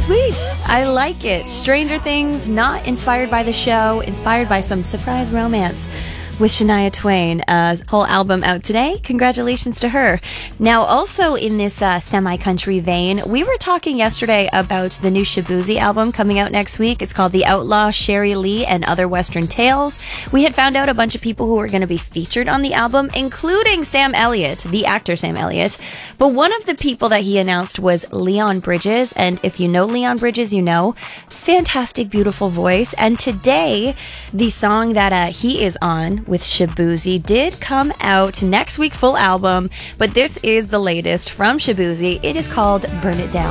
Sweet. I like it. Stranger Things, not inspired by the show, inspired by some surprise romance with Shania Twain. Whole album out today. Congratulations to her. Now, also in this semi-country vein, we were talking yesterday about the new Shaboozey album coming out next week. It's called The Outlaw, Sherry Lee, and Other Western Tales. We had found out a bunch of people who were going to be featured on the album, including Sam Elliott, the actor Sam Elliott. But one of the people that he announced was Leon Bridges. And if you know Leon Bridges, you know, fantastic, beautiful voice. And today, the song that he is on with Shaboozey did come out next week, full album, but this is the latest from Shaboozey. It is called Burn It Down.